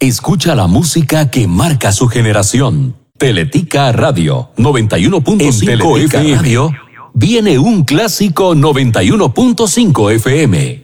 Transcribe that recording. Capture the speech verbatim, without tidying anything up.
Escucha la música que marca su generación. Teletica Radio noventa y uno punto cinco F M. Viene un clásico noventa y uno punto cinco F M.